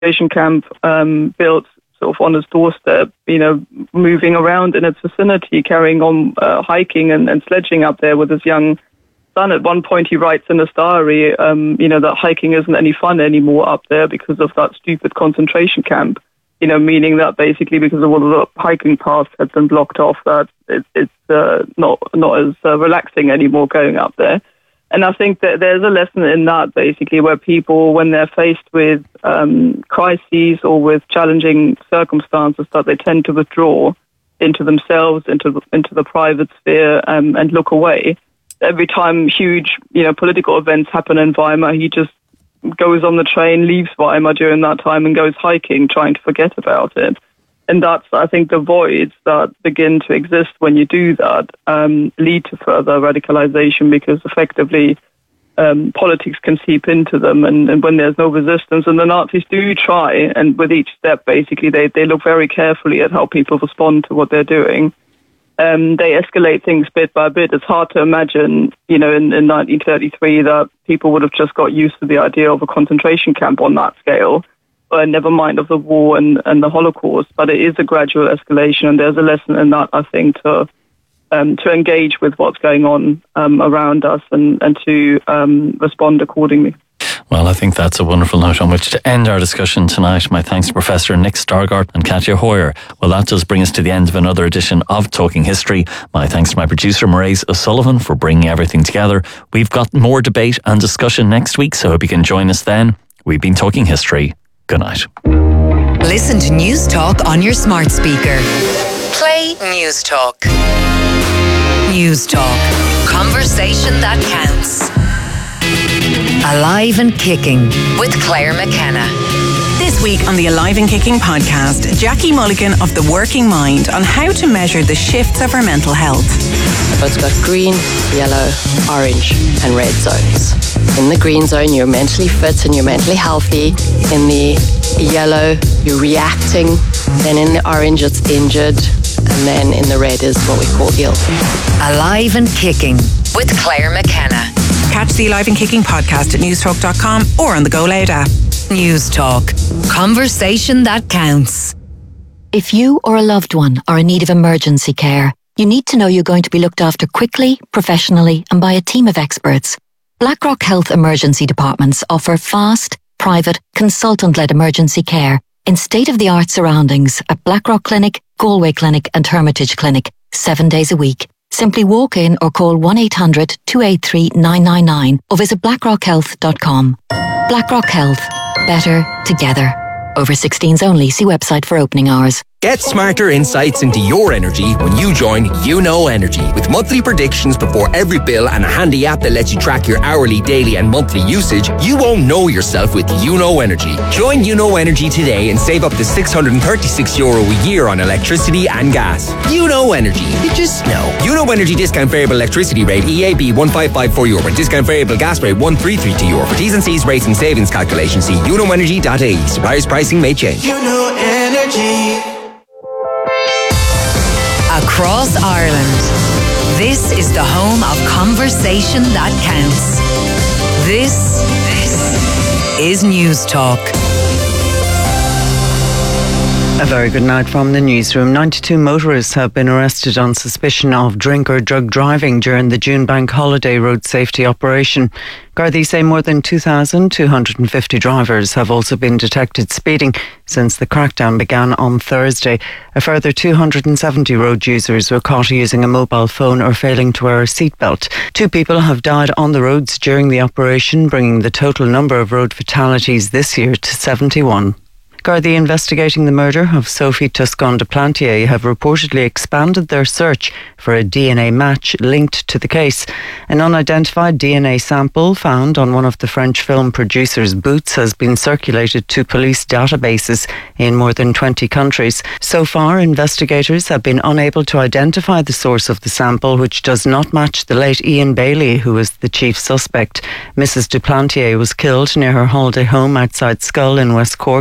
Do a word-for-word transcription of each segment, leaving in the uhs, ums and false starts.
concentration camp um, built sort of on his doorstep, you know, moving around in its vicinity, carrying on uh, hiking and, and sledging up there with his young son. At one point he writes in his diary, um, you know, that hiking isn't any fun anymore up there because of that stupid concentration camp, you know, meaning that basically because of all the hiking paths had been blocked off, that it, it's uh, not, not as uh, relaxing anymore going up there. And I think that there's a lesson in that, basically, where people, when they're faced with um, crises or with challenging circumstances, that they tend to withdraw into themselves, into into the private sphere, um, and look away. Every time huge, you know, political events happen in Weimar, he just goes on the train, leaves Weimar during that time, and goes hiking, trying to forget about it. And that's, I think, the voids that begin to exist when you do that um, lead to further radicalization, because effectively um, politics can seep into them, and, and when there's no resistance, and the Nazis do try, and with each step, basically, they, they look very carefully at how people respond to what they're doing. Um, they escalate things bit by bit. It's hard to imagine, you know, in, in nineteen thirty-three that people would have just got used to the idea of a concentration camp on that scale. Uh, never mind of the war and, and the Holocaust, but it is a gradual escalation, and there's a lesson in that, I think, to um, to engage with what's going on um, around us and, and to um, respond accordingly. Well, I think that's a wonderful note on which to end our discussion tonight. My thanks to Professor Nick Stargart and Katja Hoyer. Well, that does bring us to the end of another edition of Talking History. My thanks to my producer, Mairead O'Sullivan, for bringing everything together. We've got more debate and discussion next week, so I hope you can join us then. We've been Talking History. Good night. Listen to News Talk on your smart speaker. Play News Talk. News Talk. Conversation that counts. Alive and Kicking with Claire McKenna. This week on the Alive and Kicking podcast, Jackie Mulligan of The Working Mind on how to measure the shifts of our mental health. So it's got green, yellow, orange and red zones. In the green zone, you're mentally fit and you're mentally healthy. In the yellow, you're reacting. Then in the orange, it's injured. And then in the red is what we call ill. Alive and Kicking with Claire McKenna. Catch the Alive and Kicking podcast at newstalk dot com or on the Go Loud app. News Talk. Conversation that counts. If you or a loved one are in need of emergency care, you need to know you're going to be looked after quickly, professionally, and by a team of experts. Blackrock Health Emergency Departments offer fast, private, consultant-led emergency care in state-of-the-art surroundings at Blackrock Clinic, Galway Clinic and Hermitage Clinic, seven days a week. Simply walk in or call one eight hundred two eight three nine nine nine or visit blackrock health dot com. Blackrock Health. Better together. Over sixteens only. See website for opening hours. Get smarter insights into your energy when you join You Know Energy. With monthly predictions before every bill and a handy app that lets you track your hourly, daily and monthly usage, you won't know yourself with You Know Energy. Join You Know Energy today and save up to six hundred thirty-six euro a year on electricity and gas. You Know Energy. You just know. You Know Energy discount variable electricity rate E A B one five five four euro and discount variable gas rate one three three two euro. For T's and C's rates and savings calculations, see you know energy dot I E. Suppliers pricing may change. You Know Energy. Across Ireland, this is the home of conversation that counts. This, this is News Talk. A very good night from the newsroom. ninety-two motorists have been arrested on suspicion of drink or drug driving during the June Bank Holiday road safety operation. Gardaí say more than two thousand two hundred fifty drivers have also been detected speeding since the crackdown began on Thursday. A further two hundred seventy road users were caught using a mobile phone or failing to wear a seatbelt. Two people have died on the roads during the operation, bringing the total number of road fatalities this year to seventy-one. Gardaí investigating the murder of Sophie Toscan de Plantier have reportedly expanded their search for a D N A match linked to the case. An unidentified D N A sample found on one of the French film producer's boots has been circulated to police databases in more than twenty countries. So far, investigators have been unable to identify the source of the sample, which does not match the late Ian Bailey, who was the chief suspect. Missus de Plantier was killed near her holiday home outside Schull in West Cork in December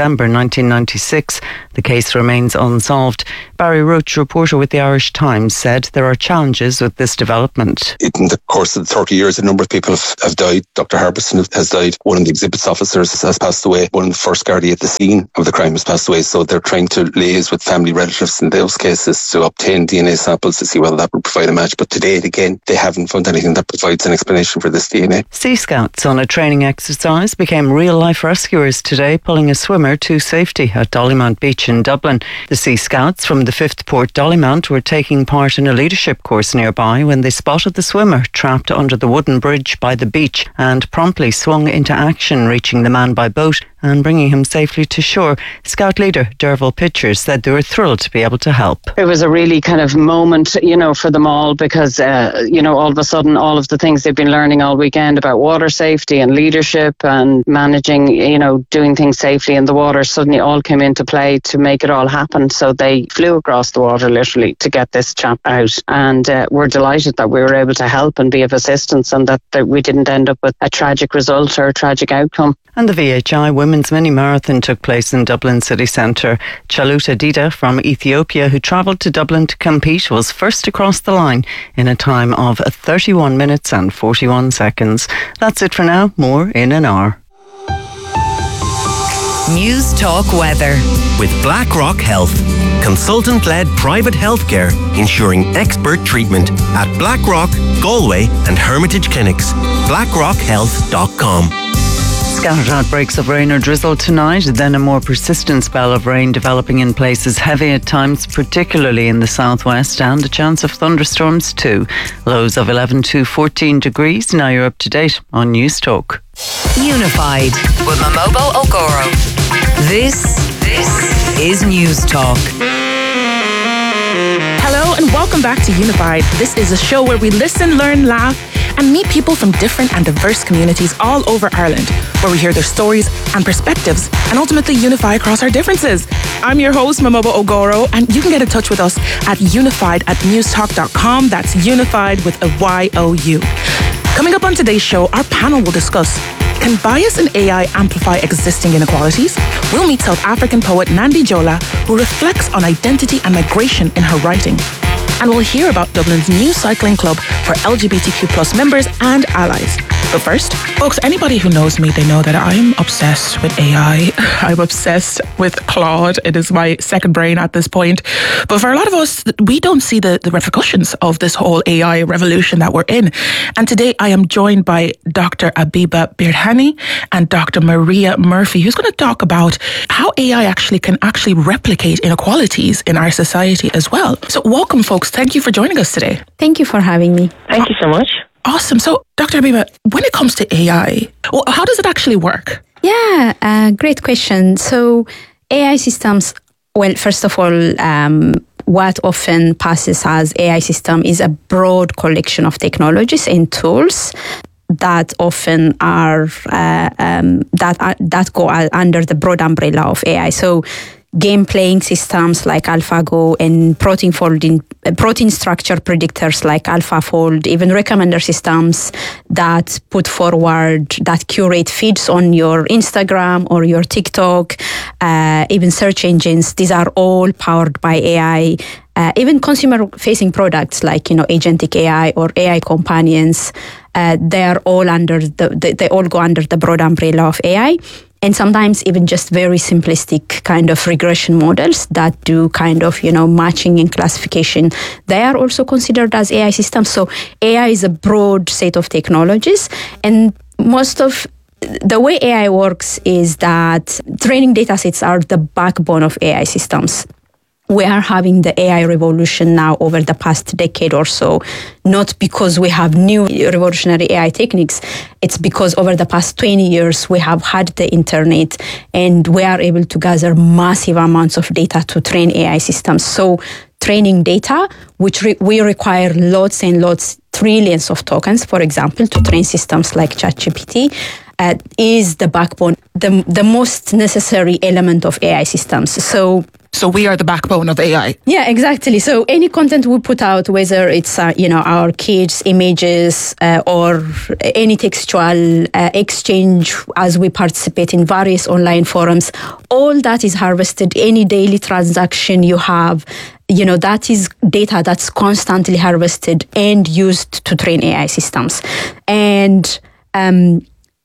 November nineteen ninety-six. The case remains unsolved. Barry Roach, reporter with the Irish Times, said there are challenges with this development. In the course of the thirty years, a number of people have, have died. Doctor Harbison has died. One of the exhibits officers has passed away. One of the first Gardaí at the scene of the crime has passed away. So they're trying to liaise with family relatives in those cases to obtain D N A samples to see whether that would provide a match. But to date, again, they haven't found anything that provides an explanation for this D N A. Sea Scouts on a training exercise became real-life rescuers today, pulling a swimmer to safety at Dollymount Beach in Dublin. The Sea Scouts from the fifth Port Dollymount were taking part in a leadership course nearby when they spotted the swimmer trapped under the wooden bridge by the beach and promptly swung into action, reaching the man by boat and bringing him safely to shore. Scout leader Derval Pitcher said they were thrilled to be able to help. It was a really kind of moment, you know, for them all because, uh, you know, all of a sudden all of the things they've been learning all weekend about water safety and leadership and managing, you know, doing things safely in the water suddenly all came into play to make it all happen. So they flew across the water literally to get this chap out, and uh, we're delighted that we were able to help and be of assistance, and that, that we didn't end up with a tragic result or a tragic outcome. And the V H I Women's Mini Marathon took place in Dublin city centre. Chaluta Dida from Ethiopia, who travelled to Dublin to compete, was first across the line in a time of thirty-one minutes and forty-one seconds. That's it for now. More in an hour. News Talk Weather. With BlackRock Health, consultant-led private healthcare ensuring expert treatment at BlackRock, Galway and Hermitage Clinics. blackrock health dot com. Scattered outbreaks of rain or drizzle tonight, then a more persistent spell of rain developing in places heavy at times, particularly in the southwest, and a chance of thunderstorms too. Lows of eleven to fourteen degrees. Now you're up to date on News Talk. Unified with Momobo Ogoro. This, this is News Talk. Hello and welcome back to Unified. This is a show where we listen, learn, laugh, and meet people from different and diverse communities all over Ireland, where we hear their stories and perspectives and ultimately unify across our differences. I'm your host, Momobo Ogoro, and you can get in touch with us at unified at newstalk dot com. That's unified with a Y O U. Coming up on today's show, our panel will discuss: can bias in A I amplify existing inequalities? We'll meet South African poet Nandi Jola, who reflects on identity and migration in her writing. And we'll hear about Dublin's new cycling club for L G B T Q plus members and allies. But first, folks, anybody who knows me, they know that I'm obsessed with A I. I'm obsessed with Claude. It is my second brain at this point. But for a lot of us, we don't see the, the repercussions of this whole A I revolution that we're in. And today I am joined by Doctor Abiba Birhani and Doctor Maria Murphy, who's going to talk about how A I actually can actually replicate inequalities in our society as well. So welcome, folks. Thank you for joining us today. Thank you for having me. Thank you so much. Awesome. So, Doctor Abiba, when it comes to A I, well, how does it actually work? Yeah, uh, great question. So, A I systems, well, first of all, um, what often passes as A I system is a broad collection of technologies and tools that often are uh, um, that are, that go under the broad umbrella of A I. So, game playing systems like AlphaGo and protein folding, uh, protein structure predictors like AlphaFold, even recommender systems that put forward, that curate feeds on your Instagram or your TikTok, uh, even search engines. These are all powered by A I. Uh, even consumer-facing products like, you know, agentic A I or A I companions, uh, they are all under the, they, they all go under the broad umbrella of A I. And sometimes even just very simplistic kind of regression models that do kind of, you know, matching and classification. They are also considered as A I systems. So A I is a broad set of technologies. And most of the way A I works is that training data sets are the backbone of A I systems. We are having the A I revolution now over the past decade or so, not because we have new revolutionary A I techniques. It's because over the past twenty years, we have had the internet and we are able to gather massive amounts of data to train A I systems. So training data, which re- we require lots and lots, trillions of tokens, for example, to train systems like ChatGPT, uh, is the backbone, the, the most necessary element of A I systems. So So we are the backbone of A I. Yeah, exactly. So any content we put out, whether it's uh, you know our kids' images uh, or any textual uh, exchange as we participate in various online forums, all that is harvested. Any daily transaction you have, you know, that is data that's constantly harvested and used to train A I systems. And um,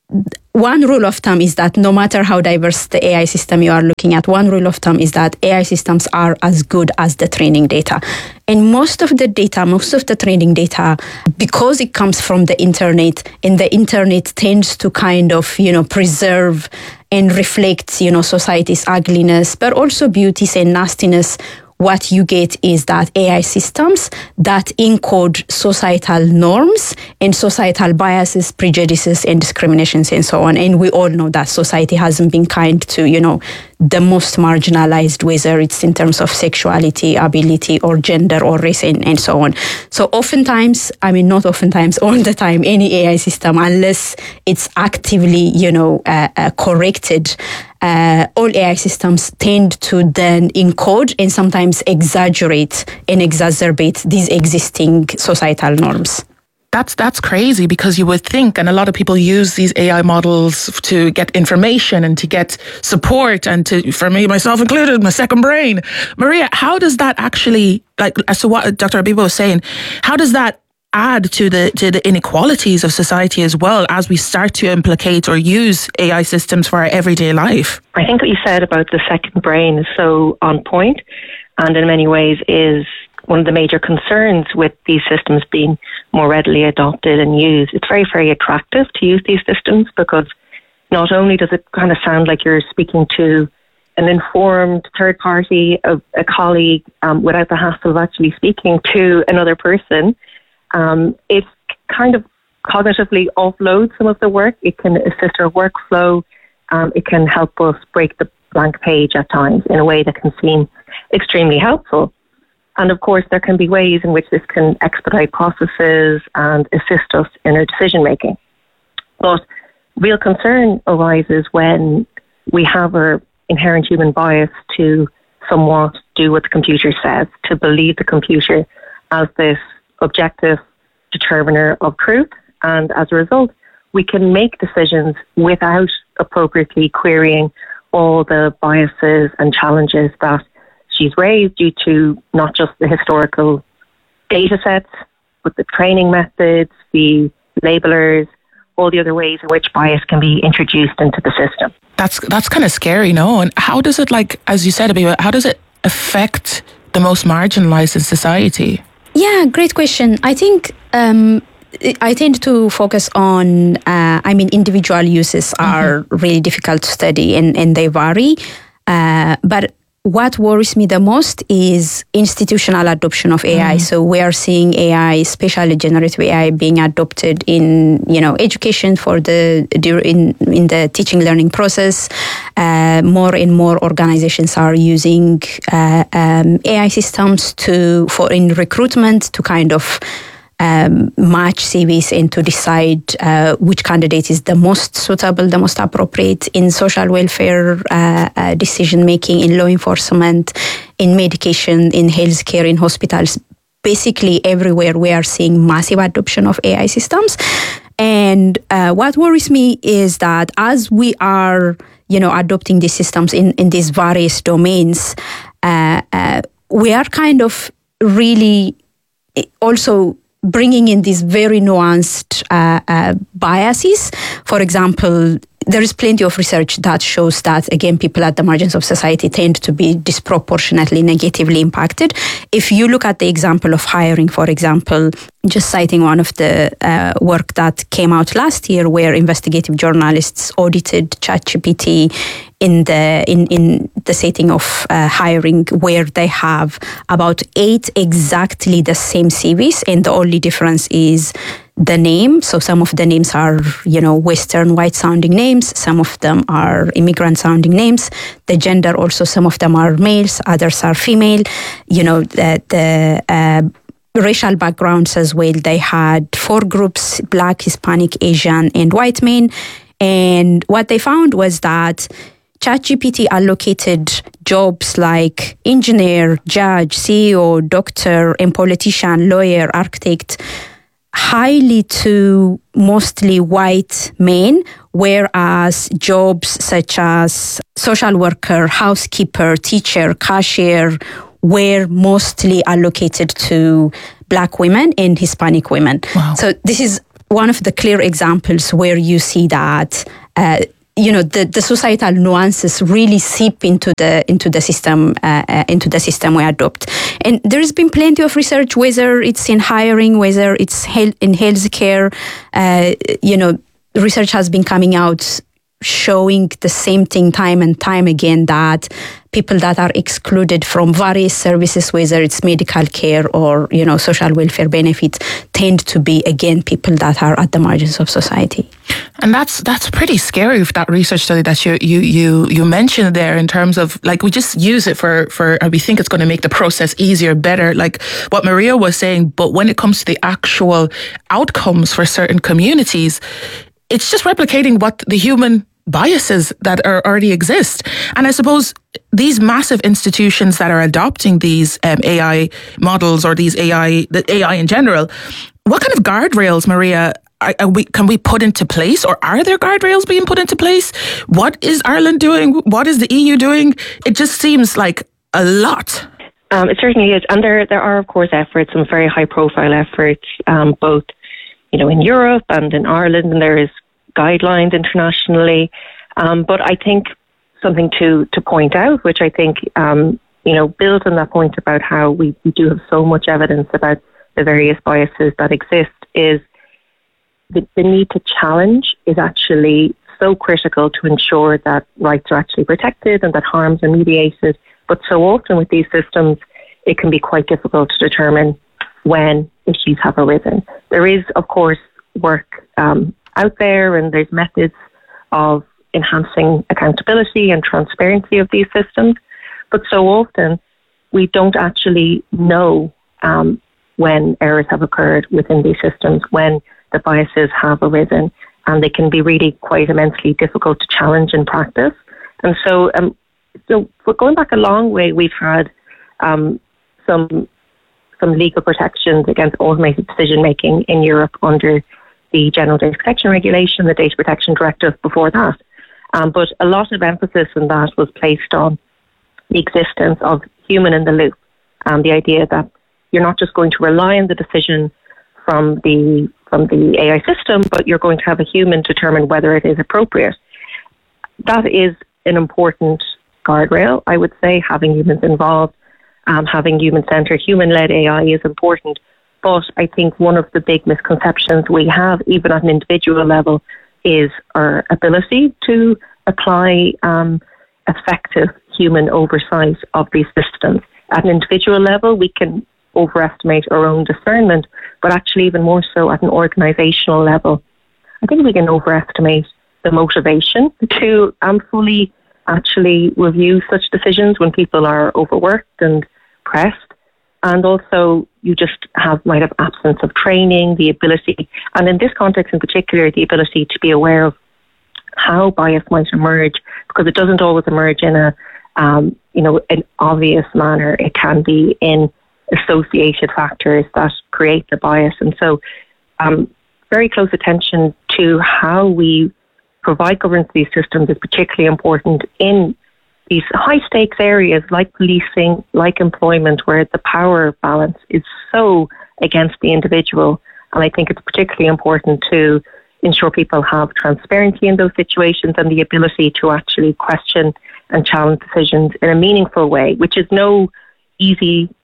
one rule of thumb is that no matter how diverse the A I system you are looking at, one rule of thumb is that A I systems are as good as the training data. And most of the data, most of the training data, because it comes from the internet, and the internet tends to kind of, you know, preserve and reflect, you know, society's ugliness, but also beauties and nastiness. What you get is that A I systems that encode societal norms and societal biases, prejudices, and discriminations, and so on. And we all know that society hasn't been kind to, you know, the most marginalized, whether it's in terms of sexuality, ability, or gender, or race, and, and so on. So oftentimes, I mean, not oftentimes, all the time, any A I system, unless it's actively, you know, uh, uh, corrected, Uh, all A I systems tend to then encode and sometimes exaggerate and exacerbate these existing societal norms. That's that's crazy, because you would think, and a lot of people use these A I models to get information and to get support, and to, for me, myself included, my second brain. Maria, how does that actually, like, as to what Doctor Habiba was saying, how does that add to the to the inequalities of society as well, as we start to implicate or use A I systems for our everyday life? I think what you said about the second brain is so on point, and in many ways is one of the major concerns with these systems being more readily adopted and used. It's very, very attractive to use these systems, because not only does it kind of sound like you're speaking to an informed third party, a, a colleague, um, without the hassle of actually speaking to another person, Um, it kind of cognitively offloads some of the work. It can assist our workflow. Um, it can help us break the blank page at times in a way that can seem extremely helpful. And of course, there can be ways in which this can expedite processes and assist us in our decision making. But real concern arises when we have our inherent human bias to somewhat do what the computer says, to believe the computer as this objective determiner of truth, and as a result we can make decisions without appropriately querying all the biases and challenges that she's raised due to not just the historical data sets, but the training methods, the labelers, all the other ways in which bias can be introduced into the system. That's that's kind of scary, no? And how does it, like, as you said, Habiba, how does it affect the most marginalized in society? Yeah, great question. I think um, I tend to focus on, uh, I mean, individual uses are mm-hmm. really difficult to study, and, and they vary. Uh, but what worries me the most is institutional adoption of A I. Mm-hmm. So we are seeing A I, especially generative A I, being adopted in, you know, education for the in in the teaching learning process. Uh, more and more organizations are using uh, um, A I systems to for in recruitment to kind of Um, match C Vs and to decide uh, which candidate is the most suitable, the most appropriate in social welfare uh, uh, decision making, in law enforcement, in medication, in healthcare, in hospitals. Basically, everywhere we are seeing massive adoption of A I systems. And uh, what worries me is that as we are, you know, adopting these systems in, in these various domains, uh, uh, we are kind of really also bringing in these very nuanced uh, uh, biases. For example, there is plenty of research that shows that, again, people at the margins of society tend to be disproportionately negatively impacted. If you look at the example of hiring, for example, just citing one of the uh, work that came out last year where investigative journalists audited ChatGPT in the in, in the setting of uh, hiring, where they have about eight exactly the same C Vs, and the only difference is the name. So some of the names are, you know, Western white sounding names. Some of them are immigrant sounding names. The gender also, some of them are males, others are female. You know, the, the uh, racial backgrounds as well. They had four groups: Black, Hispanic, Asian, and white men. And what they found was that ChatGPT allocated jobs like engineer, judge, C E O, doctor, and politician, lawyer, architect, highly to mostly white men, whereas jobs such as social worker, housekeeper, teacher, cashier were mostly allocated to Black women and Hispanic women. Wow. So this is one of the clear examples where you see that uh, you know the, the societal nuances really seep into the into the system uh, uh, into the system we adopt. And there has been plenty of research, whether it's in hiring, whether it's health, in healthcare. Uh, you know, research has been coming out showing the same thing time and time again, that people that are excluded from various services, whether it's medical care or, you know, social welfare benefits, tend to be, again, people that are at the margins of society. And that's that's pretty scary, that research study that you you you you mentioned there, in terms of, like, we just use it for, for and we think it's going to make the process easier, better, like what Maria was saying. But when it comes to the actual outcomes for certain communities, it's just replicating what the human biases that are already exist. And I suppose these massive institutions that are adopting these um, A I models, or these A I, the A I in general, what kind of guardrails, Maria, are, are we, can we put into place, or are there guardrails being put into place? What is Ireland doing? What is the E U doing? It just seems like a lot. Um, it certainly is. And there, there are, of course, efforts, some very high-profile efforts, um, both, you know, in Europe and in Ireland, and there is guidelines internationally. Um, but I think something to, to point out, which I think, um, you know, builds on that point about how we, we do have so much evidence about the various biases that exist, is the, the need to challenge is actually so critical to ensure that rights are actually protected and that harms are mediated. But so often with these systems, it can be quite difficult to determine when issues have arisen. There is, of course, work um, out there, and there's methods of enhancing accountability and transparency of these systems. But so often we don't actually know um, when errors have occurred within these systems, when the biases have arisen, and they can be really quite immensely difficult to challenge in practice. And so, um, so we're going back a long way. We've had um, some some legal protections against automated decision making in Europe under the General Data Protection Regulation, the Data Protection Directive before that. Um, but a lot of emphasis in that was placed on the existence of human in the loop, and um, the idea that you're not just going to rely on the decision from the from the A I system, but you're going to have a human determine whether it is appropriate. That is an important guardrail, I would say. Having humans involved, um, having human-centered, human-led A I is important. But I think one of the big misconceptions we have, even at an individual level, is our ability to apply um, effective human oversight of these systems. At an individual level, we can overestimate our own discernment, but actually even more so at an organizational level, I think we can overestimate the motivation to um, fully actually review such decisions when people are overworked and pressed. And also, you just have might have absence of training, the ability, and in this context in particular, the ability to be aware of how bias might emerge, because it doesn't always emerge in a, um, you know, an obvious manner. It can be in associated factors that create the bias. And so, um, very close attention to how we provide governance to these systems is particularly important in these high-stakes areas like policing, like employment, where the power balance is so against the individual. And I think it's particularly important to ensure people have transparency in those situations and the ability to actually question and challenge decisions in a meaningful way, which is no easy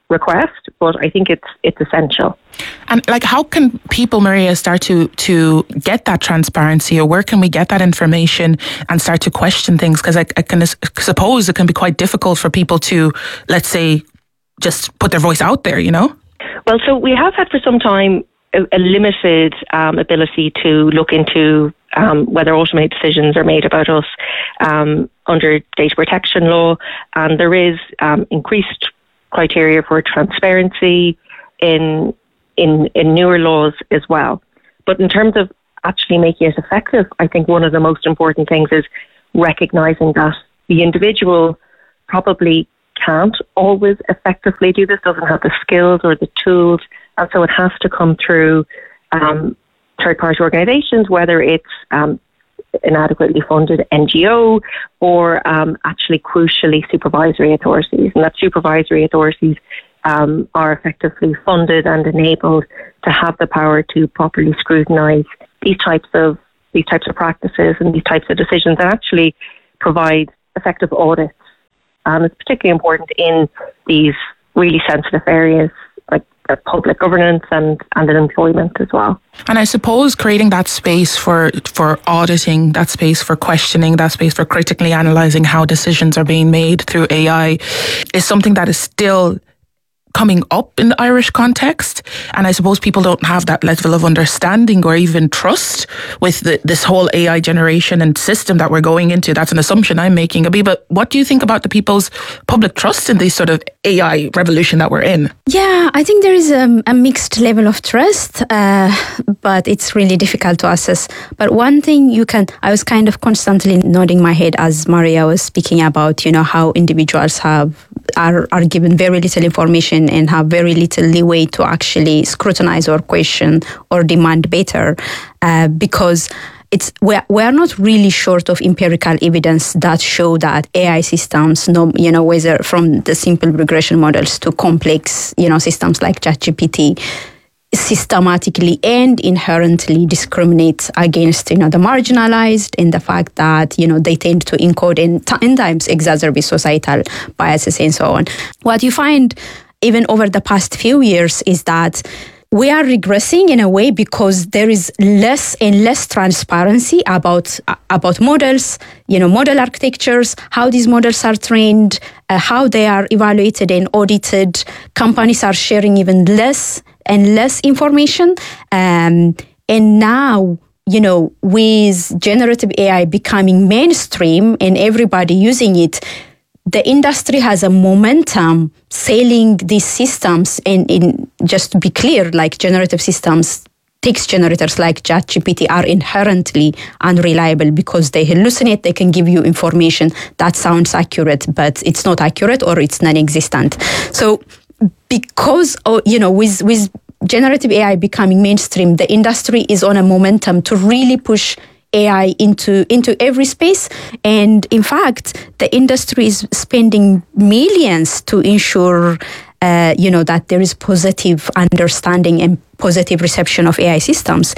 request, but I think it's it's essential. And like, how can people, Maria, start to to get that transparency, or where can we get that information and start to question things? Because I, I can suppose it can be quite difficult for people to, let's say, just put their voice out there, you know? Well, so we have had for some time a, a limited um, ability to look into um, whether automated decisions are made about us um, under data protection law, and there is um, increased criteria for transparency in in in newer laws as well. But in terms of actually making it effective, I think one of the most important things is recognising that the individual probably can't always effectively do this, doesn't have the skills or the tools, and so it has to come through um, third-party organisations, whether it's um, an adequately funded N G O or um, actually crucially supervisory authorities, and that supervisory authorities um, are effectively funded and enabled to have the power to properly scrutinise these types of these types of practices and these types of decisions, and actually provide effective audits. Um, it's particularly important in these really sensitive areas like uh, public governance and, and in employment as well. And I suppose creating that space for for auditing, that space for questioning, that space for critically analysing how decisions are being made through A I is something that is still coming up in the Irish context. And I suppose people don't have that level of understanding or even trust with the, this whole A I generation and system that we're going into. That's an assumption I'm making, Abhi. But what do you think about the people's public trust in this sort of A I revolution that we're in? Yeah, I think there is a, a mixed level of trust, uh, but it's really difficult to assess. But one thing you can, I was kind of constantly nodding my head as Maria was speaking about, you know, how individuals have are, are given very little information and have very little leeway to actually scrutinize or question or demand better, uh, because it's we're, we're not really short of empirical evidence that show that A I systems, no, you know, whether from the simple regression models to complex, you know, systems like ChatGPT, systematically and inherently discriminate against, you know, the marginalized, in the fact that, you know, they tend to encode and t- times exacerbate societal biases and so on. What you find even over the past few years is that we are regressing in a way because there is less and less transparency about uh, about models, you know, model architectures, how these models are trained, uh, how they are evaluated and audited. Companies are sharing even less and less information. Um, and now, you know, with generative A I becoming mainstream and everybody using it, the industry has a momentum selling these systems. And in, just to be clear, like generative systems, text generators like ChatGPT are inherently unreliable because they hallucinate. They can give you information that sounds accurate, but it's not accurate or it's non-existent. So because, you know, with, with generative A I becoming mainstream, the industry is on a momentum to really push A I into into every space. And in fact, the industry is spending millions to ensure uh, you know, that there is positive understanding and positive reception of A I systems.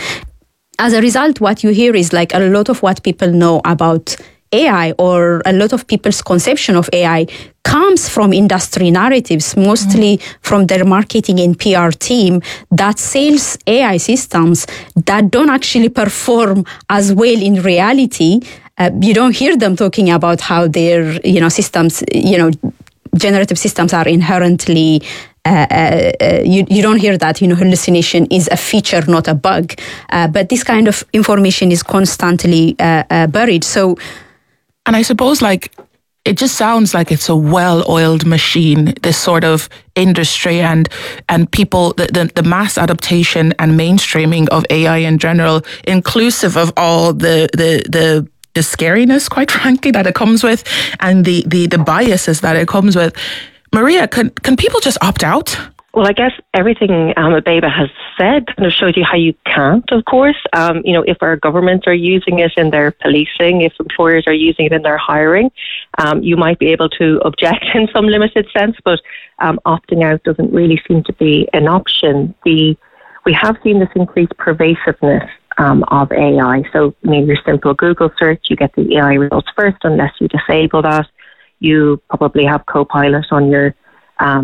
As a result, what you hear is like a lot of what people know about A I, or a lot of people's conception of A I, comes from industry narratives, mostly mm. from their marketing and P R team that sells A I systems that don't actually perform as well in reality. Uh, you don't hear them talking about how their, you know, systems, you know, generative systems are inherently Uh, uh, you, you don't hear that, you know, hallucination is a feature, not a bug. Uh, but this kind of information is constantly uh, uh, buried. So, and I suppose, like, it just sounds like it's a well-oiled machine, this sort of industry, and and people, the, the, the mass adaptation and mainstreaming of A I in general, inclusive of all the the the the scariness, quite frankly, that it comes with, and the the, the biases that it comes with. Maria, can can people just opt out? Well, I guess everything um, Abeba has said kind of shows you how you can't, of course. Um, you know, if our governments are using it in their policing, if employers are using it in their hiring, um, you might be able to object in some limited sense, but um, opting out doesn't really seem to be an option. We, we have seen this increased pervasiveness um, of A I. So, I mean, your simple Google search, you get the A I results first, unless you disable that. You probably have Copilot on your um,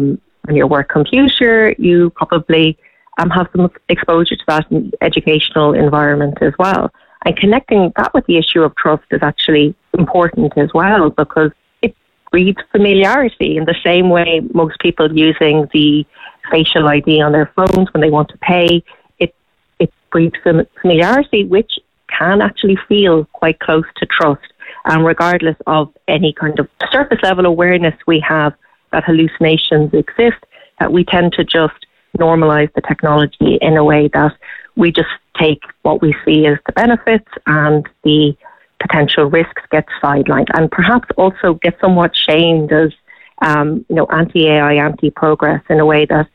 on your work computer, you probably um, have some exposure to that in educational environment as well. And connecting that with the issue of trust is actually important as well, because it breeds familiarity in the same way most people using the facial I D on their phones when they want to pay. It, it breeds familiarity, which can actually feel quite close to trust. And regardless of any kind of surface level awareness we have that hallucinations exist, that we tend to just normalize the technology in a way that we just take what we see as the benefits and the potential risks get sidelined, and perhaps also get somewhat shamed as um, you know, anti-A I, anti-progress, in a way that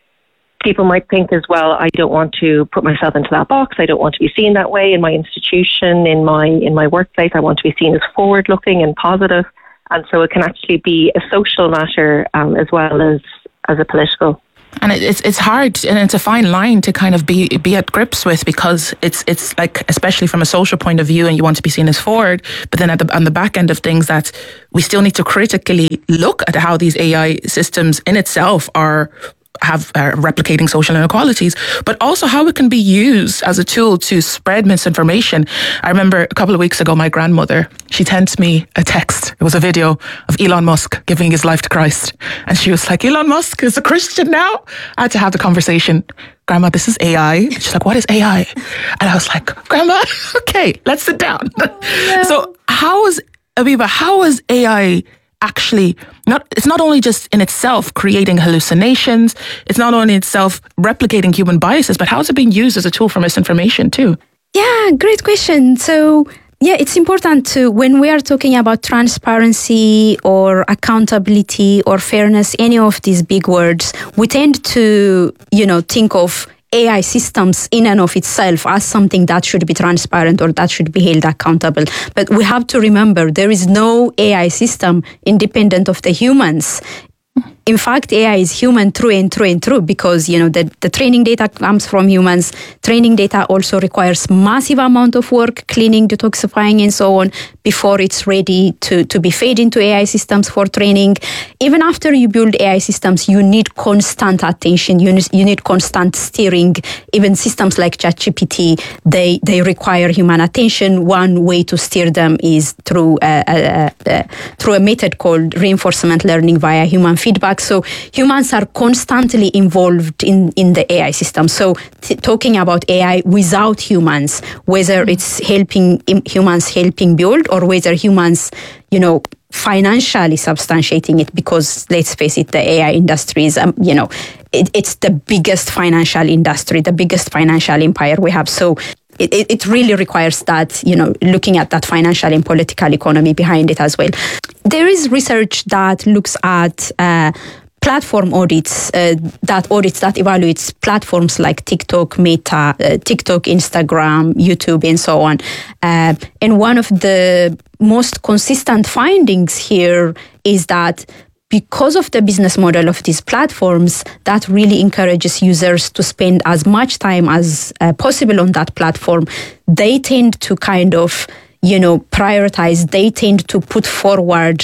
people might think as well, I don't want to put myself into that box. I don't want to be seen that way in my institution, in my in my workplace. I want to be seen as forward-looking and positive. And so it can actually be a social matter um, as well as, as a political. And it's it's hard, and it's a fine line to kind of be be at grips with, because it's it's like, especially from a social point of view, and you want to be seen as forward, but then at the on the back end of things, that we still need to critically look at how these A I systems in itself are have uh, replicating social inequalities, but also how it can be used as a tool to spread misinformation. I remember a couple of weeks ago, my grandmother, she sent me a text. It was a video of Elon Musk giving his life to Christ. And she was like, Elon Musk is a Christian now? I had to have the conversation. Grandma, this is A I. She's like, what is A I? And I was like, Grandma, okay, let's sit down. Yeah. So how is, Abiba, how is A I actually not, it's not only just in itself creating hallucinations, it's not only itself replicating human biases, but how is it being used as a tool for misinformation too? Yeah, great question. So yeah, it's important to, when we are talking about transparency or accountability or fairness, any of these big words, we tend to, you know, think of A I systems in and of itself as something that should be transparent or that should be held accountable. But we have to remember there is no A I system independent of the humans. In fact, A I is human through and through and through, because, you know, the, the training data comes from humans. Training data also requires massive amount of work, cleaning, detoxifying, and so on, before it's ready to, to be fed into A I systems for training. Even after you build A I systems, you need constant attention. You need, you need constant steering. Even systems like ChatGPT, they, they require human attention. One way to steer them is through a, a, a, through a method called reinforcement learning via human feedback. So humans are constantly involved in, in the A I system. So t- talking about A I without humans, whether it's helping humans helping build, or whether humans, you know, financially substantiating it, because let's face it, the A I industry is, um, you know, it, it's the biggest financial industry, the biggest financial empire we have. So It, it really requires that, you know, looking at that financial and political economy behind it as well. There is research that looks at uh, platform audits, uh, that audits that evaluates platforms like TikTok, Meta, uh, TikTok, Instagram, YouTube, and so on. Uh, and one of the most consistent findings here is that because of the business model of these platforms, that really encourages users to spend as much time as uh, possible on that platform. They tend to kind of, you know, prioritize, they tend to put forward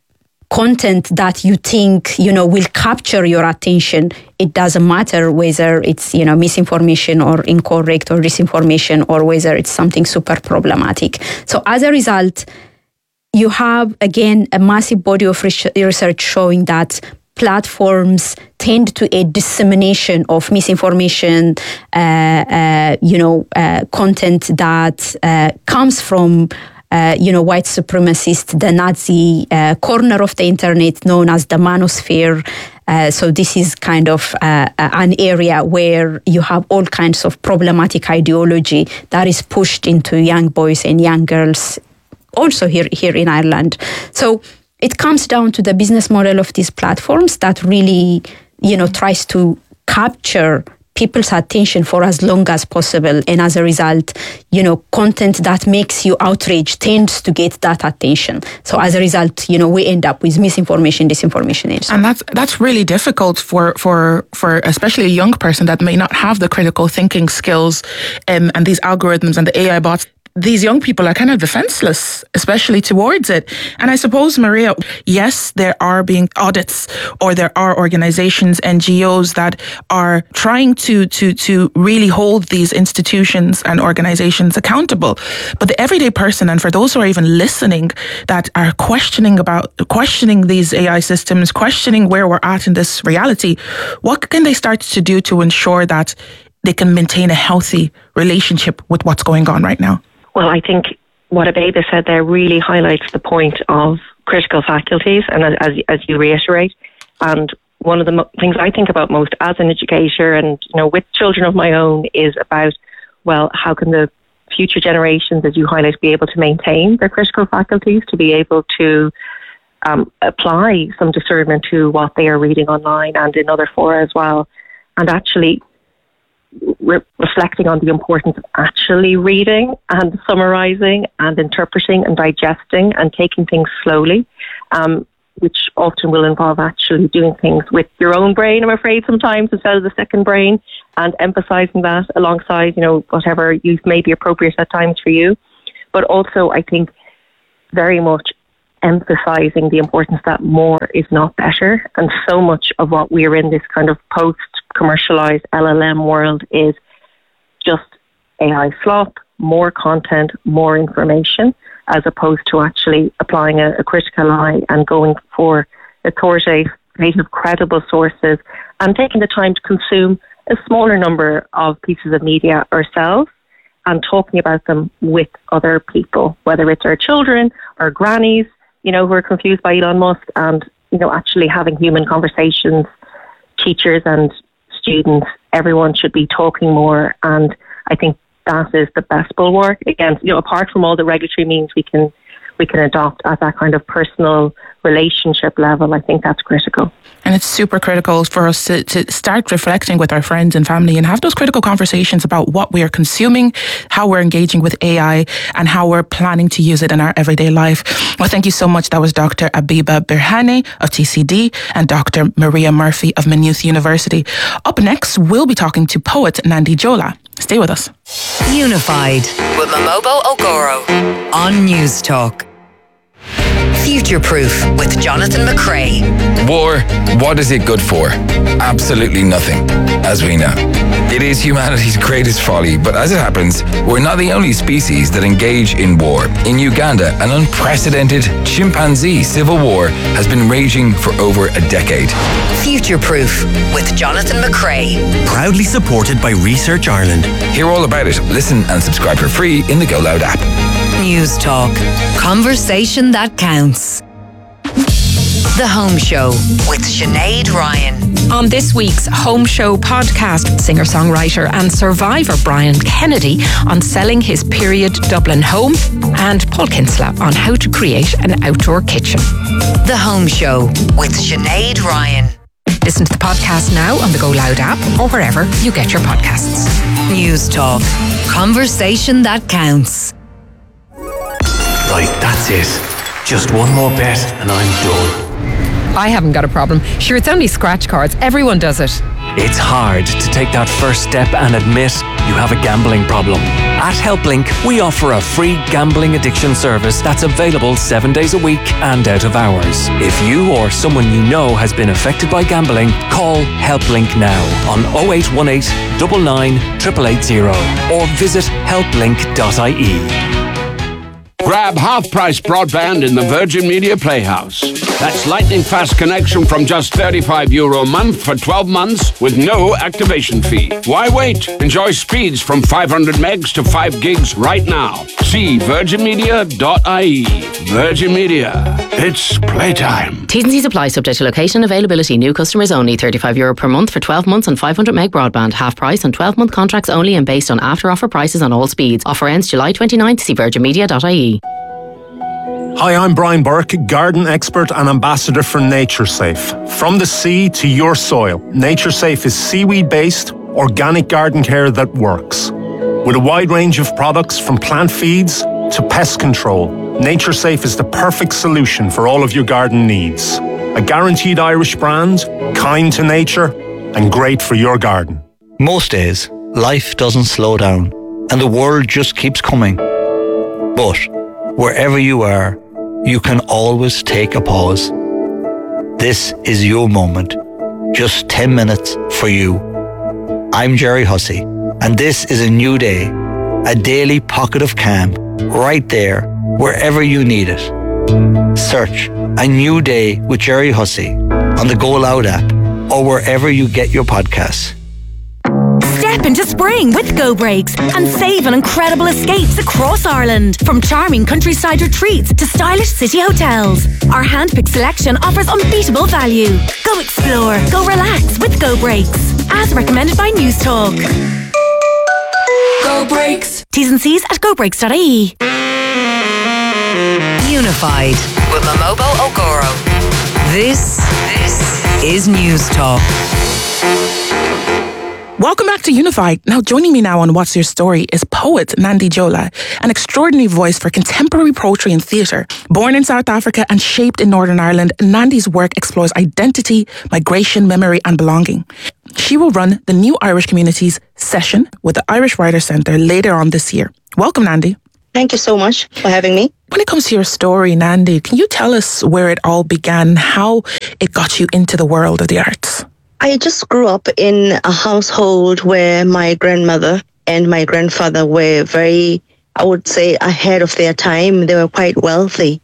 content that you think, you know, will capture your attention. It doesn't matter whether it's, you know, misinformation or incorrect or disinformation, or whether it's something super problematic. So as a result, you have, again, a massive body of research showing that platforms tend to a dissemination of misinformation, uh, uh, you know, uh, content that uh, comes from, uh, you know, white supremacist, the Nazi uh, corner of the internet known as the manosphere. Uh, so this is kind of uh, an area where you have all kinds of problematic ideology that is pushed into young boys and young girls, also here, here in Ireland. So it comes down to the business model of these platforms that really, you know, tries to capture people's attention for as long as possible. And as a result, you know, content that makes you outraged tends to get that attention. So as a result, you know, we end up with misinformation, disinformation. And, so and that's that's really difficult for, for, for especially a young person that may not have the critical thinking skills um, and these algorithms and the A I bots. these young people are kind of defenseless, especially towards it. And I suppose, Maria, yes, there are being audits, or there are organizations, N G Os that are trying to, to, to really hold these institutions and organizations accountable. But the everyday person, and for those who are even listening, that are questioning about, questioning these A I systems, questioning where we're at in this reality, what can they start to do to ensure that they can maintain a healthy relationship with what's going on right now? Well, I think what Abeba said there really highlights the point of critical faculties, and as, as you reiterate, and one of the mo- things I think about most as an educator, and you know, with children of my own, is about, well, how can the future generations, as you highlight, be able to maintain their critical faculties, to be able to um, apply some discernment to what they are reading online and in other fora as well, and actually Re- reflecting on the importance of actually reading and summarising and interpreting and digesting and taking things slowly, um, which often will involve actually doing things with your own brain, I'm afraid, sometimes, instead of the second brain, and emphasising that alongside, you know, whatever use may be appropriate at times for you. But also, I think, very much emphasising the importance that more is not better. And so much of what we're in this kind of post-commercialised L L M world is just A I slop, more content, more information, as opposed to actually applying a, a critical eye and going for authoritative, credible sources, and taking the time to consume a smaller number of pieces of media ourselves and talking about them with other people, whether it's our children, our grannies, you know, who are confused by Elon Musk, and, you know, actually having human conversations. Teachers and students, everyone should be talking more, and I think that is the best bulwark. Again, you know, apart from all the regulatory means we can we can adopt at that kind of personal relationship level, I think that's critical. And it's super critical for us to, to start reflecting with our friends and family and have those critical conversations about what we are consuming, how we're engaging with A I, and how we're planning to use it in our everyday life. Well, thank you so much. That was Doctor Abeba Birhane of T C D and Doctor Maria Murphy of Maynooth University. Up next, we'll be talking to poet Nandi Jola. Stay with us. Unified with Momobo Ogoro on News Talk. Future Proof with Jonathan McCrae. War, what is it good for? Absolutely nothing, as we know. It is humanity's greatest folly, but as it happens, we're not the only species that engage in war. In Uganda, an unprecedented chimpanzee civil war has been raging for over a decade. Future Proof with Jonathan McCrae. Proudly supported by Research Ireland. Hear all about it. Listen and subscribe for free in the Go Loud app. News Talk. Conversation that counts. The Home Show with Sinead Ryan. On this week's Home Show podcast, singer-songwriter and survivor Brian Kennedy on selling his period Dublin home, and Paul Kinsella on how to create an outdoor kitchen. The Home Show with Sinead Ryan. Listen to the podcast now on the Go Loud app or wherever you get your podcasts. News Talk. Conversation that counts. Right, that's it. Just one more bet and I'm done. I haven't got a problem. Sure, it's only scratch cards. Everyone does it. It's hard to take that first step and admit you have a gambling problem. At HelpLink, we offer a free gambling addiction service that's available seven days a week and out of hours. If you or someone you know has been affected by gambling, call HelpLink now on oh eight one eight, nine nine, eight eight eight zero or visit help link dot I E. Grab half-price broadband in the Virgin Media Playhouse. That's lightning-fast connection from just thirty-five euro a month for twelve months with no activation fee. Why wait? Enjoy speeds from five hundred megs to five gigs right now. See virgin media dot I E. Virgin Media. It's playtime. T's and C's apply, subject to location availability. New customers only. thirty-five euro per month for twelve months and five hundred meg broadband. Half price on twelve month contracts only and based on after offer prices on all speeds. Offer ends July twenty-ninth. See virgin media dot I E. Hi, I'm Brian Burke, garden expert and ambassador for NatureSafe. From the sea to your soil, NatureSafe is seaweed-based, organic garden care that works. With a wide range of products from plant feeds to pest control, NatureSafe is the perfect solution for all of your garden needs. A guaranteed Irish brand, kind to nature, and great for your garden. Most days, life doesn't slow down, and the world just keeps coming. But wherever you are, you can always take a pause. This is your moment. Just ten minutes for you. I'm Jerry Hussey, and this is a new day, a daily pocket of calm, right there, wherever you need it. Search A New Day with Jerry Hussey on the Go Loud app or wherever you get your podcasts. Step into spring with Go Breaks and save on incredible escapes across Ireland. From charming countryside retreats to stylish city hotels, our handpicked selection offers unbeatable value. Go explore, go relax with Go Breaks. As recommended by News Talk. Go Breaks. T's and C's at go breaks dot I E. Unified with Momobo Ogoro. This, this is News Talk. Welcome back to Unified. Now, joining me now on What's Your Story is poet Nandi Jola, an extraordinary voice for contemporary poetry and theatre. Born in South Africa and shaped in Northern Ireland, Nandi's work explores identity, migration, memory and belonging. She will run the New Irish Communities session with the Irish Writers' Centre later on this year. Welcome, Nandi. Thank you so much for having me. When it comes to your story, Nandi, can you tell us where it all began, how it got you into the world of the arts? I just grew up in a household where my grandmother and my grandfather were very, I would say, ahead of their time. They were quite wealthy.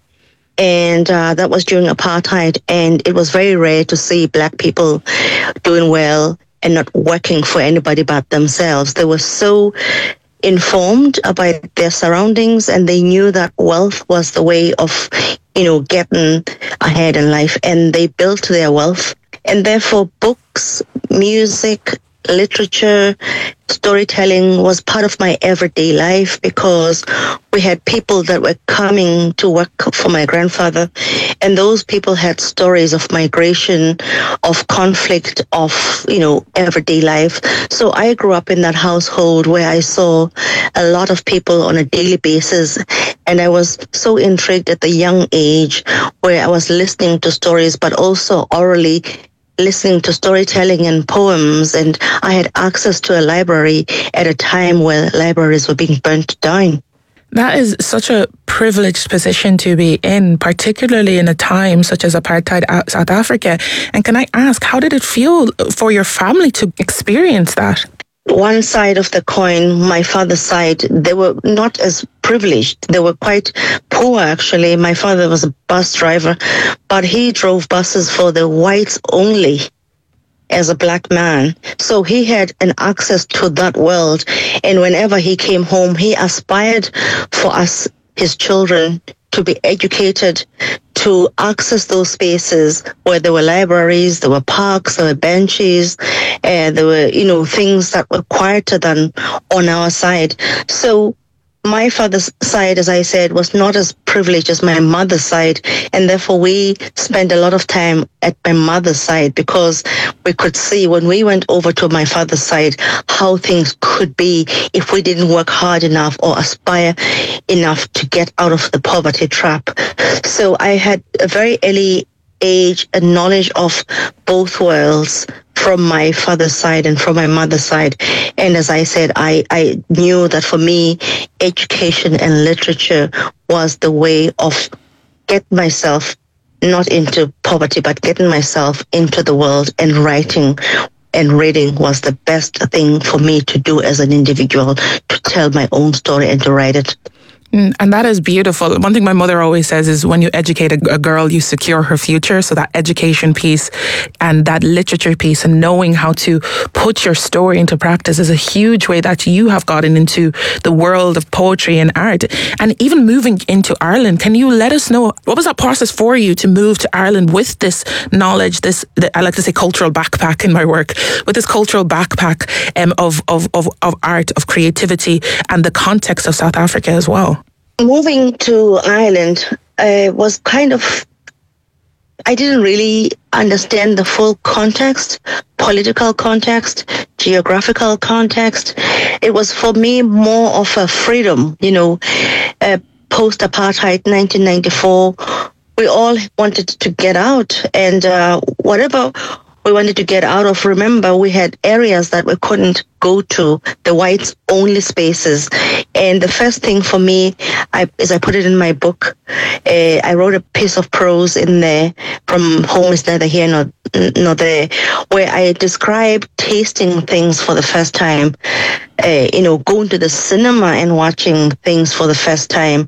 And uh, that was during apartheid. And it was very rare to see Black people doing well and not working for anybody but themselves. They were so informed about their surroundings, and they knew that wealth was the way of, you know, getting ahead in life. And they built their wealth. And therefore, books, music, literature, storytelling was part of my everyday life, because we had people that were coming to work for my grandfather, and those people had stories of migration, of conflict, of, you know, everyday life. So I grew up in that household where I saw a lot of people on a daily basis, and I was so intrigued at the young age where I was listening to stories, but also orally listening to storytelling and poems, and I had access to a library at a time where libraries were being burnt down. That is such a privileged position to be in, particularly in a time such as apartheid South Africa. And can I ask, how did it feel for your family to experience that? One side of the coin, my father's side, they were not as privileged. They were quite poor, actually. My father was a bus driver, but he drove buses for the whites only as a Black man. So he had an access to that world. And whenever he came home, he aspired for us, his children, to be educated, to access those spaces where there were libraries, there were parks, there were benches, and there were, you know, things that were quieter than on our side. So my father's side, as I said, was not as privileged as my mother's side, and therefore we spent a lot of time at my mother's side, because we could see when we went over to my father's side how things could be if we didn't work hard enough or aspire enough to get out of the poverty trap. So I had a very early age a knowledge of both worlds, from my father's side and from my mother's side. And as I said, I, I knew that for me, education and literature was the way of getting myself not into poverty, but getting myself into the world, and writing and reading was the best thing for me to do as an individual, to tell my own story and to write it. And that is beautiful. One thing my mother always says is when you educate a, a girl, you secure her future. So that education piece and that literature piece and knowing how to put your story into practice is a huge way that you have gotten into the world of poetry and art. And even moving into Ireland, can you let us know, what was that process for you to move to Ireland with this knowledge, this, I like to say cultural backpack in my work, with this cultural backpack um, of, of, of, of art, of creativity, and the context of South Africa as well? Moving to Ireland uh, was kind of, I didn't really understand the full context, political context, geographical context. It was for me more of a freedom, you know, uh, post-apartheid nineteen ninety-four. We all wanted to get out, and uh, whatever we wanted to get out of. Remember, we had areas that we couldn't go to, the whites only spaces. And the first thing for me, I, is I put it in my book. Uh, I wrote a piece of prose in there from Home is Neither Here Nor, nor There, where I describe tasting things for the first time, uh, you know, going to the cinema and watching things for the first time,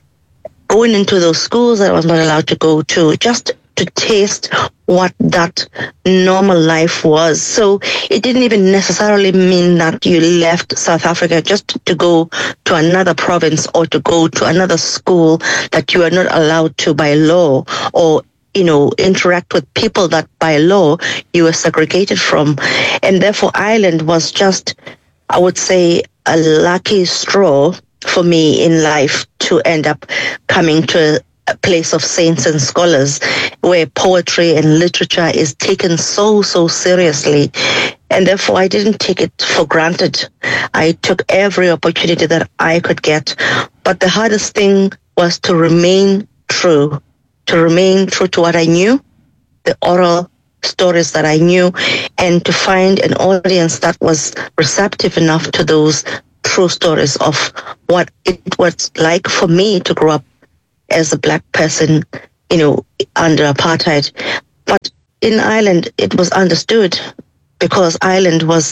going into those schools that I was not allowed to go to, just to taste what that normal life was. So it didn't even necessarily mean that you left South Africa just to go to another province or to go to another school that you are not allowed to by law, or, you know, interact with people that by law you were segregated from. And therefore Ireland was just, I would say, a lucky straw for me in life to end up coming to a place of saints and scholars where poetry and literature is taken so, so seriously. And therefore, I didn't take it for granted. I took every opportunity that I could get. But the hardest thing was to remain true, to remain true to what I knew, the oral stories that I knew, and to find an audience that was receptive enough to those true stories of what it was like for me to grow up as a black person, you know, under apartheid. But in Ireland, it was understood because Ireland was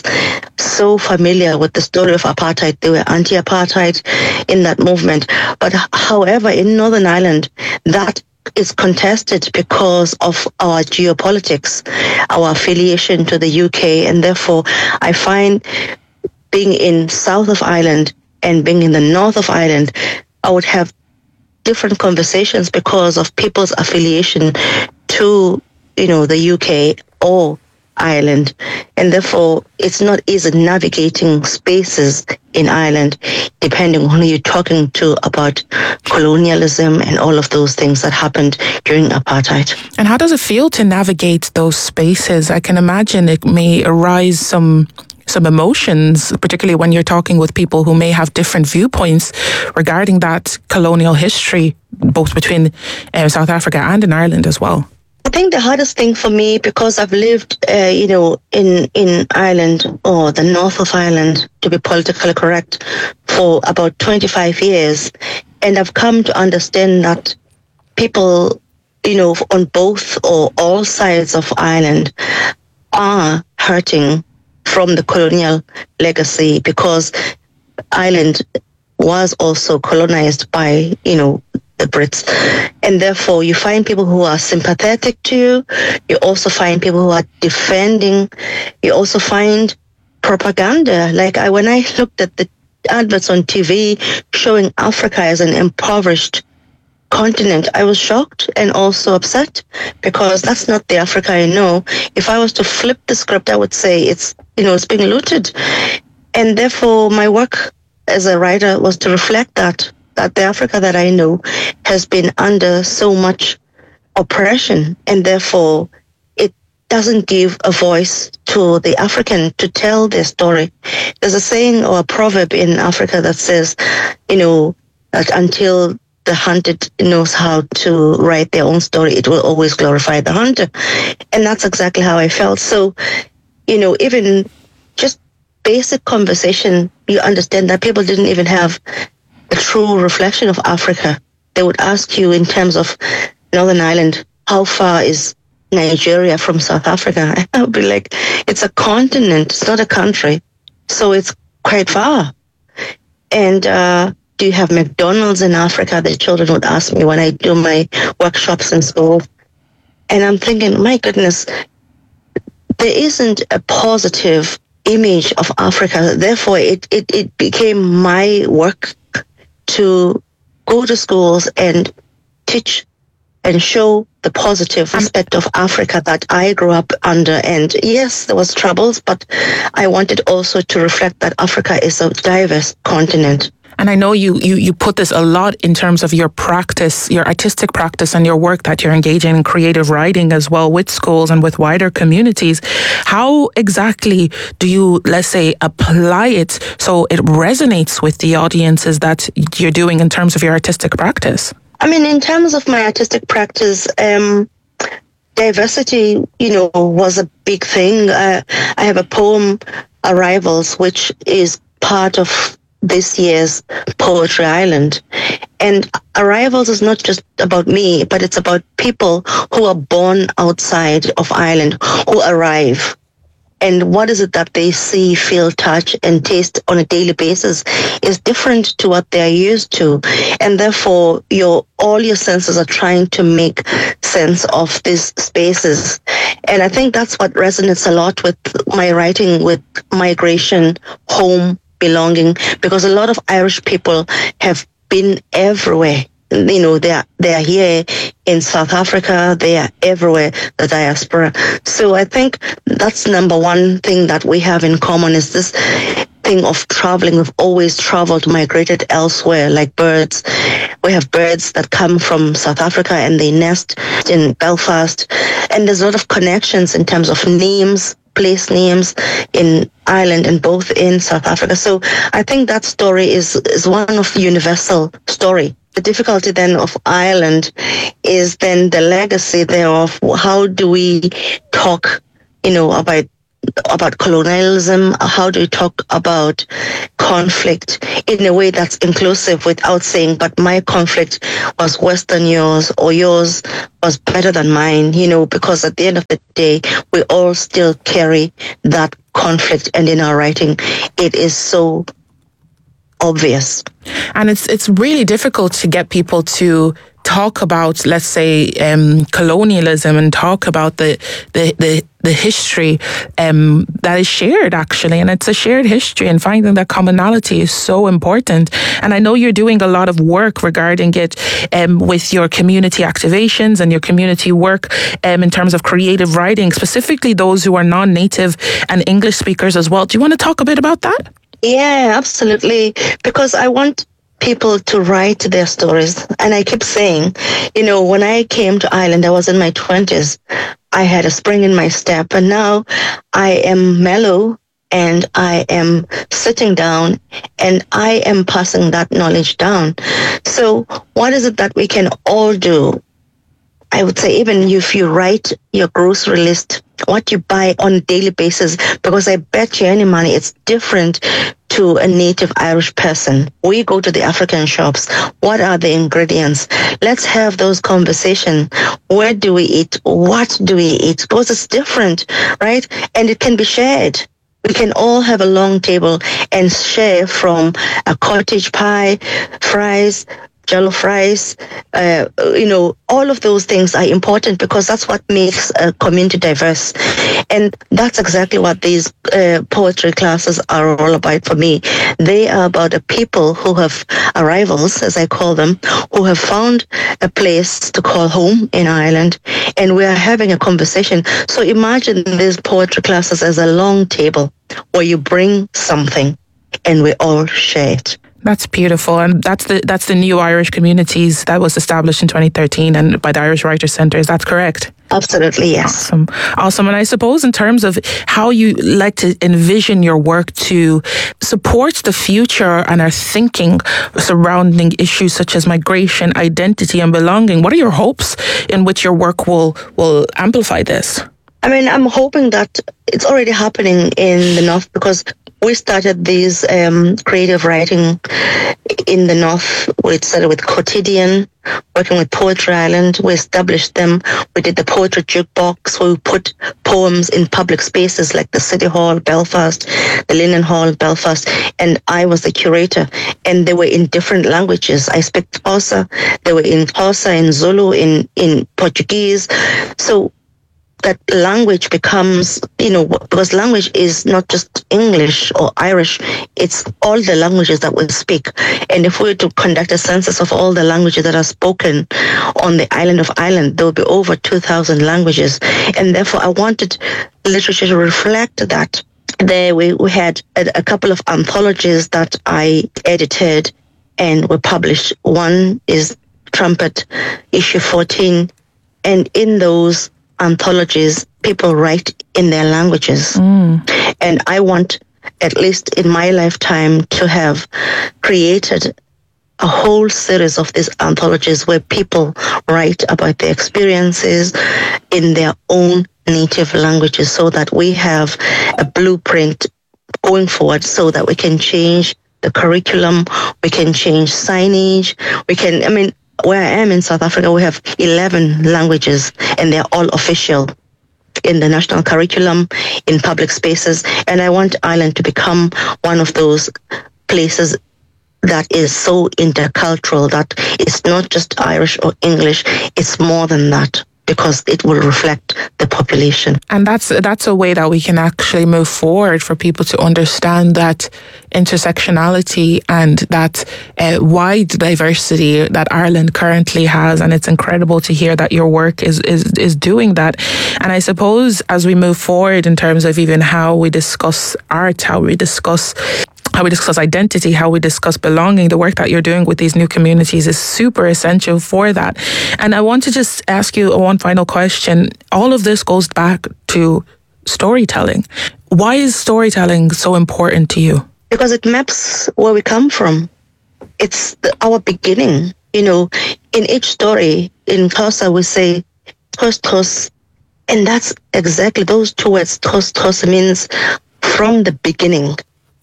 so familiar with the story of apartheid. They were anti-apartheid in that movement. But however, in Northern Ireland, that is contested because of our geopolitics, our affiliation to the U K. And therefore, I find being in south of Ireland and being in the north of Ireland, I would have different conversations because of people's affiliation to, you know, the U K or Ireland. And therefore, it's not easy navigating spaces in Ireland, depending on who you're talking to about colonialism and all of those things that happened during apartheid. And how does it feel to navigate those spaces? I can imagine it may arise some some emotions, particularly when you're talking with people who may have different viewpoints regarding that colonial history, both between uh, South Africa and in Ireland as well. I think the hardest thing for me, because I've lived, uh, you know, in, in Ireland, or the north of Ireland, to be politically correct, for about twenty-five years, and I've come to understand that people, you know, on both or all sides of Ireland are hurting from the colonial legacy, because Ireland was also colonized by, you know, the Brits. And therefore, you find people who are sympathetic to you. You also find people who are defending. You also find propaganda. Like I, when I looked at the adverts on T V showing Africa as an impoverished continent, I was shocked and also upset, because that's not the Africa I know. If I was to flip the script, I would say it's, you know, it's being looted. And therefore, my work as a writer was to reflect that, that the Africa that I know has been under so much oppression, and therefore it doesn't give a voice to the African to tell their story. There's a saying or a proverb in Africa that says, you know, that until the hunted knows how to write their own story, it will always glorify the hunter. And that's exactly how I felt. So, you know, even just basic conversation, you understand that people didn't even have a true reflection of Africa. They would ask you in terms of Northern Ireland, how far is Nigeria from South Africa? I would be like, it's a continent, it's not a country. So it's quite far. And uh, do you have McDonald's in Africa? The children would ask me when I do my workshops in school. And I'm thinking, my goodness, there isn't a positive image of Africa. Therefore, it, it, it became my work to go to schools and teach and show the positive aspect of Africa that I grew up under. And yes, there was troubles, but I wanted also to reflect that Africa is a diverse continent. And I know you, you, you put this a lot in terms of your practice, your artistic practice and your work that you're engaging in creative writing as well with schools and with wider communities. How exactly do you, let's say, apply it so it resonates with the audiences that you're doing in terms of your artistic practice? I mean, in terms of my artistic practice, um, diversity, you know, was a big thing. Uh, I have a poem, Arrivals, which is part of this year's Poetry Island. And Arrivals is not just about me, but it's about people who are born outside of Ireland, who arrive. And what is it that they see, feel, touch, and taste on a daily basis is different to what they're used to. And therefore, your all your senses are trying to make sense of these spaces. And I think that's what resonates a lot with my writing, with migration, home, belonging, because a lot of Irish people have been everywhere. You know, they are, they are here in South Africa, they are everywhere, the diaspora. So I think that's number one thing that we have in common is this thing of traveling. We've always traveled, migrated elsewhere, like birds. We have birds that come from South Africa and they nest in Belfast. And there's a lot of connections in terms of names, place names in Ireland and both in South Africa. So I think that story is, is one of the universal story. The difficulty then of Ireland is then the legacy thereof. How do we talk, you know, about about colonialism? How do we talk about conflict in a way that's inclusive without saying, but my conflict was worse than yours or yours was better than mine, you know, because at the end of the day, we all still carry that conflict. And in our writing, it is so obvious. And it's it's really difficult to get people to talk about, let's say, um, colonialism and talk about the the the, the history um, that is shared, actually. And it's a shared history, and finding that commonality is so important. And I know you're doing a lot of work regarding it um, with your community activations and your community work um, in terms of creative writing, specifically those who are non-native and English speakers as well. Do you want to talk a bit about that? Yeah, absolutely. Because I want people to write their stories. And I keep saying, you know, when I came to Ireland, I was in my twenties. I had a spring in my step. And now I am mellow and I am sitting down and I am passing that knowledge down. So what is it that we can all do? I would say even if you write your grocery list, what you buy on a daily basis, because I bet you any money it's different to a native Irish person. We go to the African shops. What are the ingredients? Let's have those conversations. Where do we eat? What do we eat? Because it's different, right? And it can be shared. We can all have a long table and share from a cottage pie, fries, jollof rice, uh, you know, all of those things are important because that's what makes a community diverse. And that's exactly what these uh, poetry classes are all about for me. They are about the people who have arrivals, as I call them, who have found a place to call home in Ireland, and we are having a conversation. So imagine these poetry classes as a long table where you bring something and we all share it. That's beautiful, and that's the that's the New Irish Communities that was established in twenty thirteen and by the Irish Writers Centre. Is that correct? Absolutely, yes. Awesome, awesome. And I suppose in terms of how you like to envision your work to support the future and our thinking surrounding issues such as migration, identity, and belonging, what are your hopes in which your work will will amplify this? I mean, I'm hoping that it's already happening in the North because we started these um, creative writing in the North. We started with Quotidian, working with Poetry Island. We established them. We did the Poetry Jukebox, where we put poems in public spaces like the City Hall, Belfast, the Linen Hall, Belfast, and I was the curator. And they were in different languages. I speak Xhosa. They were in Xhosa, in Zulu, in, in Portuguese. So that language becomes, you know, because language is not just English or Irish, it's all the languages that we speak. And if we were to conduct a census of all the languages that are spoken on the island of Ireland, there will be over two thousand languages. And therefore, I wanted literature to reflect that. There we, we had a, a couple of anthologies that I edited and were published. One is Trumpet, issue fourteen. And in those anthologies, people write in their languages. Mm. And I want, at least in my lifetime, to have created a whole series of these anthologies where people write about their experiences in their own native languages, so that we have a blueprint going forward, so that we can change the curriculum, we can change signage, we can, I mean, where I am in South Africa, we have eleven languages and they're all official in the national curriculum, in public spaces. And I want Ireland to become one of those places that is so intercultural, that it's not just Irish or English, it's more than that, because it will reflect the population. And that's that's a way that we can actually move forward for people to understand that intersectionality and that uh, wide diversity that Ireland currently has. And it's incredible to hear that your work is, is, is doing that. And I suppose as we move forward in terms of even how we discuss art, how we discuss how we discuss identity, how we discuss belonging, the work that you're doing with these new communities is super essential for that. And I want to just ask you one final question. All of this goes back to storytelling. Why is storytelling so important to you? Because it maps where we come from. It's the, our beginning. You know, in each story, in Xhosa we say, tos tos, and that's exactly those two words, tos tos, means from the beginning.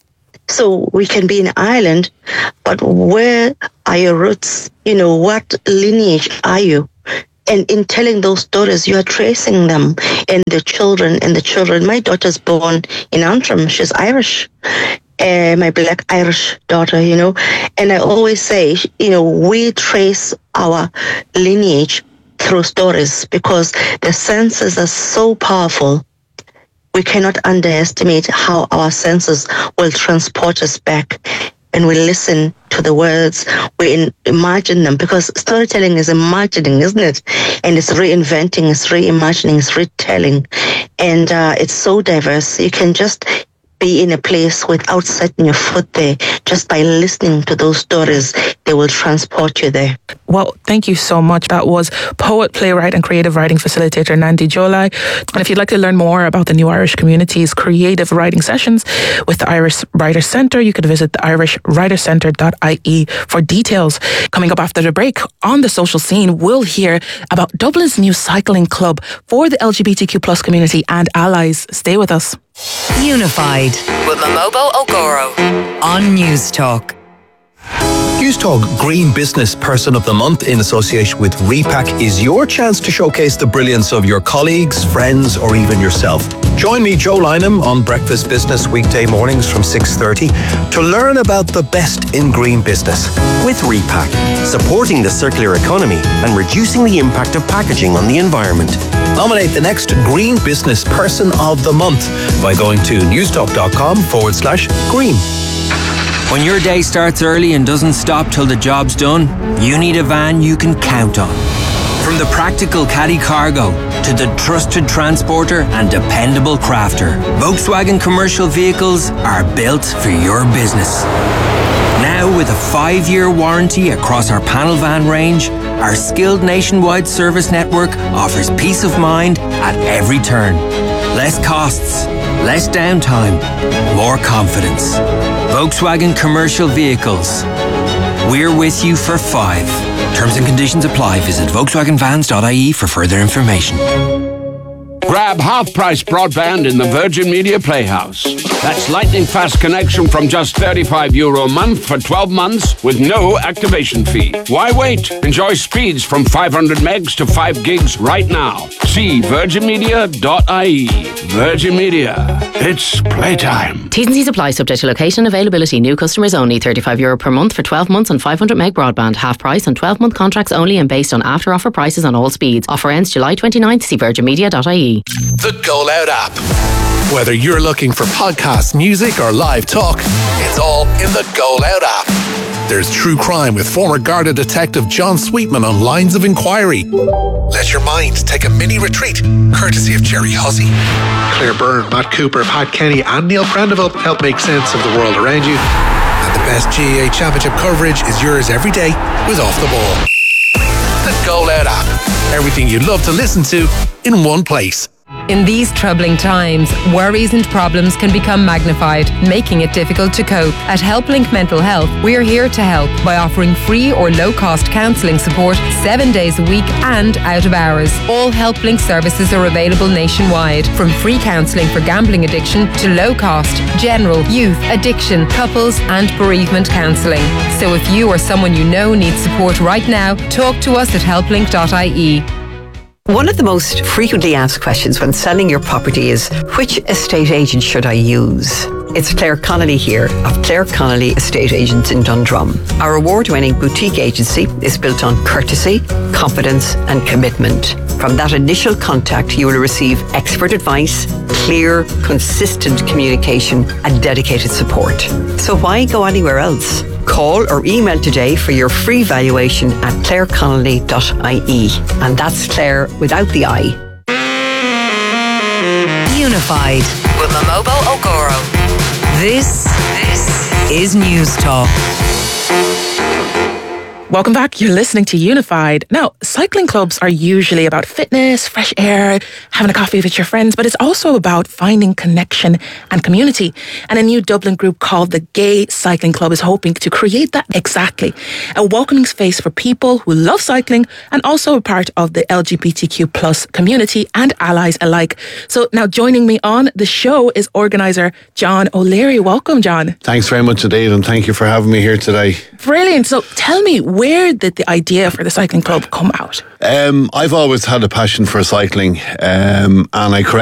So we can be in Ireland, but where are your roots? You know, what lineage are you? And in telling those stories, you are tracing them and the children and the children. My daughter's born in Antrim. She's Irish. Uh, my black Irish daughter, you know. And I always say, you know, we trace our lineage through stories because the senses are so powerful. We cannot underestimate how our senses will transport us back. And we listen to the words, we in, imagine them, because storytelling is imagining, isn't it? And it's reinventing, it's reimagining, it's retelling. And uh, it's so diverse. You can just be in a place without setting your foot there. Just by listening to those stories, they will transport you there. Well, thank you so much. That was poet, playwright and creative writing facilitator Nandi Jolai. And if you'd like to learn more about the New Irish Community's creative writing sessions with the Irish Writers Centre, you could visit the irish writer centre dot I E for details. Coming up after the break, on the social scene, we'll hear about Dublin's new cycling club for the L G B T Q plus community and allies. Stay with us. Unified with Mamobo Ogoro on News Talk. News Talk Green Business Person of the Month in association with Repack is your chance to showcase the brilliance of your colleagues, friends or even yourself. Join me, Joe Lynham, on Breakfast Business weekday mornings from six thirty to learn about the best in green business. With Repack, supporting the circular economy and reducing the impact of packaging on the environment. Nominate the next Green Business Person of the Month by going to newstalk.com forward slash green. When your day starts early and doesn't stop till the job's done, you need a van you can count on. From the practical caddy cargo to the trusted transporter and dependable crafter, Volkswagen commercial vehicles are built for your business. Now with a five-year warranty across our panel van range, our skilled nationwide service network offers peace of mind at every turn. Less costs, less downtime, more confidence. Volkswagen commercial vehicles. We're with you for five. Terms and conditions apply. Visit volkswagen vans dot I E for further information. Grab half-price broadband in the Virgin Media Playhouse. That's lightning fast connection from just thirty-five euro a month for twelve months with no activation fee. Why wait? Enjoy speeds from five hundred megs to five gigs right now. See virgin media dot I E. Virgin Media. It's playtime. T's and C's apply, subject to location availability. New customers only. thirty-five euro per month for twelve months and five hundred meg broadband. Half price on twelve month contracts only and based on after offer prices on all speeds. Offer ends July twenty-ninth. See virgin media dot I E. The Go Loud app. Whether you're looking for podcasts, music or live talk, it's all in the Go Loud app. There's true crime with former Garda detective John Sweetman on Lines of Inquiry. Let your mind take a mini retreat, courtesy of Jerry Hussey. Claire Byrne, Matt Cooper, Pat Kenny and Neil Prendeville help make sense of the world around you. And the best G A A Championship coverage is yours every day with Off the Ball. The Go Loud app. Everything you'd love to listen to in one place. In these troubling times, worries and problems can become magnified, making it difficult to cope. At HelpLink Mental Health, we are here to help by offering free or low-cost counselling support seven days a week and out of hours. All HelpLink services are available nationwide, from free counselling for gambling addiction to low-cost, general, youth, addiction, couples and bereavement counselling. So if you or someone you know needs support right now, talk to us at helplink dot I E. One of the most frequently asked questions when selling your property is, which estate agent should I use? It's Claire Connolly here of Claire Connolly Estate Agents in Dundrum. Our award-winning boutique agency is built on courtesy, confidence and commitment. From that initial contact, you will receive expert advice, clear, consistent communication and dedicated support. So why go anywhere else? Call or email today for your free valuation at claire connolly dot I E. And that's Claire without the I. Unified with Momobo Ogoro. This, this is News Talk. Welcome back. You're listening to Unified. Now, cycling clubs are usually about fitness, fresh air, having a coffee with your friends, but it's also about finding connection and community. And a new Dublin group called the Gay Cycling Club is hoping to create that exactly. A welcoming space for people who love cycling and also a part of the L G B T Q plus community and allies alike. So now joining me on the show is organiser John O'Leary. Welcome, John. Thanks very much indeed, and thank you for having me here today. Brilliant. So tell me, where did the idea for the cycling club come out? Um, I've always had a passion for cycling, um, and I